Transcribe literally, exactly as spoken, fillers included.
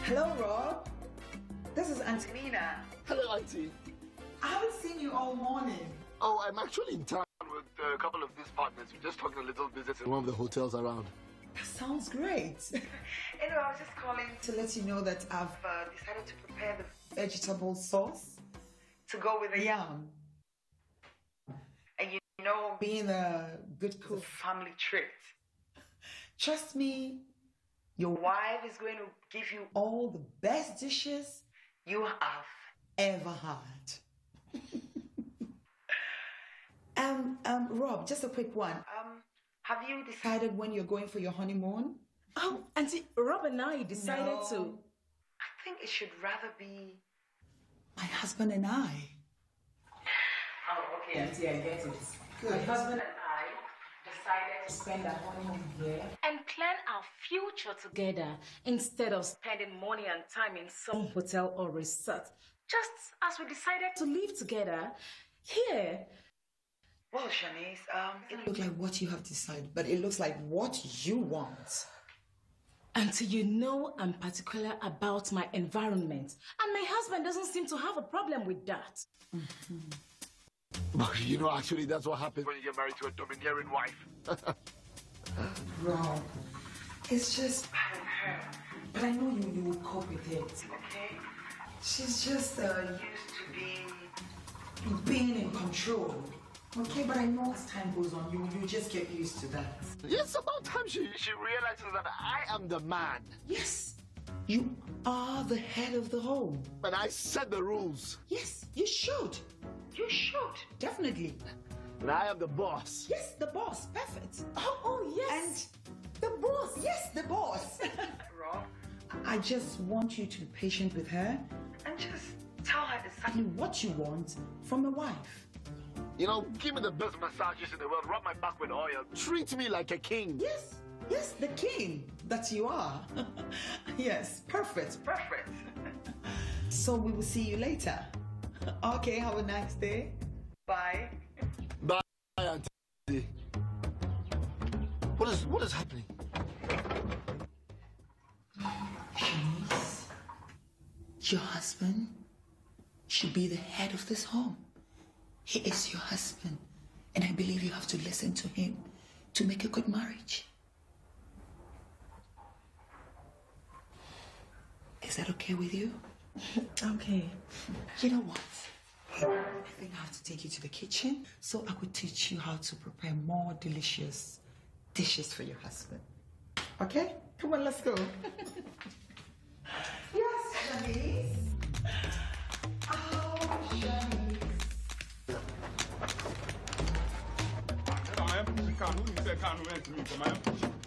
Hello, Rob. This is Auntie Nina. Hello, Auntie. I haven't seen you all morning. Oh, I'm actually in town with uh, a couple of these partners. We're just talking a little business in one of the hotels around. That sounds great. Anyway, I was just calling to let you know that I've uh, decided to prepare the vegetable sauce to go with the yam. And you know, being a good cook, family trait. Trust me, your wife is going to give you all the best dishes you have ever had. um, um, Rob, just a quick one. Um, have you decided when you're going for your honeymoon? Oh, Auntie, Rob and I decided No. to. I think it should rather be my husband and I. Oh, okay, Auntie, I get it. Good. My husband and I decided to spend our honeymoon here And plan our future together instead of spending money and time in some hotel or resort. Just as we decided to live together here. Well, Shanice, um, it doesn't look like what you have decided, but it looks like what you want. Until you know I'm particular about my environment. And my husband doesn't seem to have a problem with that. Mm-hmm. Well, you know, actually, that's what happens when you get married to a domineering wife. Rob, it's just her. But I know you, you will cope with it, okay? She's just uh, used to being, being in control. Okay, but I know as time goes on, you you just get used to that. It's about time she, she realizes that I am the man. Yes, you are the head of the home. And I set the rules. Yes, you should. You should, definitely. And I am the boss. Yes, the boss, perfect. Oh, oh yes. And the boss, yes, the boss. Rob, I just want you to be patient with her and just tell her exactly what you want from a wife. You know, give me the best massages in the world, rub my back with oil, treat me like a king. Yes, yes, the king that you are. Yes, perfect, perfect. So we will see you later. Okay, have a nice day. Bye. Bye, Auntie. What is, what is happening? Shanice, your husband should be the head of this home. He is your husband, and I believe you have to listen to him to make a good marriage. Is that okay with you? Okay. You know what? I think I have to take you to the kitchen so I could teach you how to prepare more delicious dishes for your husband. Okay? Come on, let's go. Yes, Shanice. Oh, Shanice. Come on,